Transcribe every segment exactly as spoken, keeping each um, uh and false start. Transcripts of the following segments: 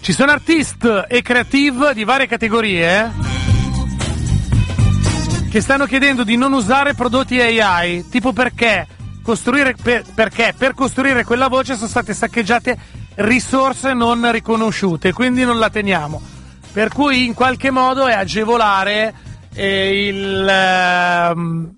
Ci sono artist e creative di varie categorie che stanno chiedendo di non usare prodotti A I, tipo perché costruire per, perché per costruire quella voce sono state saccheggiate risorse non riconosciute, quindi non la teniamo. Per cui in qualche modo è agevolare eh, il ehm,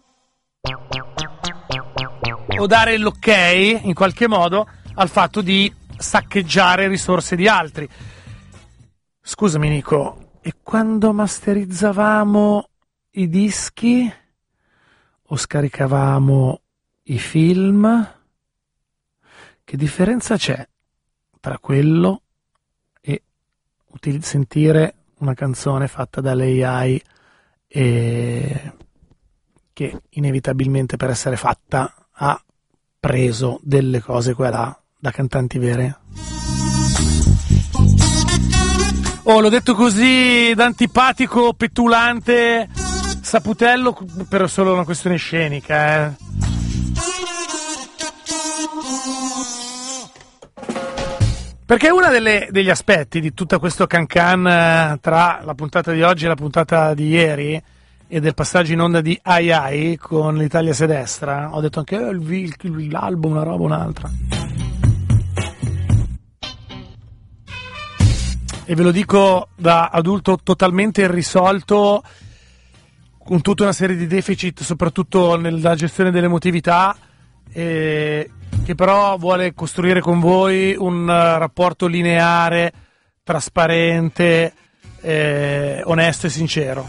o dare l'ok in qualche modo al fatto di saccheggiare risorse di altri. Scusami Nico, e quando masterizzavamo i dischi o scaricavamo i film, che differenza c'è tra quello e util- sentire una canzone fatta dall'A I e che inevitabilmente per essere fatta ha preso delle cose qua là da cantanti vere? Oh, l'ho detto così da antipatico, petulante, saputello, per solo una questione scenica, eh. Perché uno degli aspetti di tutto questo can-can eh, tra la puntata di oggi e la puntata di ieri e del passaggio in onda di A I con l'Italia se destra, ho detto anche eh, il, il, l'album, una roba, un'altra. E ve lo dico da adulto totalmente irrisolto, con tutta una serie di deficit, soprattutto nella gestione dell'emotività, eh, che però vuole costruire con voi un uh, rapporto lineare, trasparente, eh, onesto e sincero.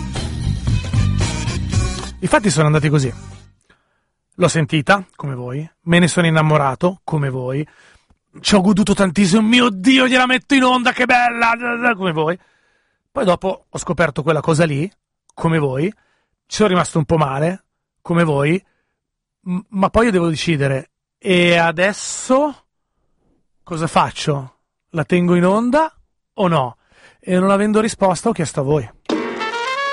I fatti sono andati così. L'ho sentita, come voi, me ne sono innamorato, come voi, ci ho goduto tantissimo, mio Dio, gliela metto in onda, che bella, come voi. Poi dopo ho scoperto quella cosa lì, come voi, ci sono rimasto un po' male, come voi, m- ma poi io devo decidere, e adesso cosa faccio? La tengo in onda o no? E non avendo risposta ho chiesto a voi.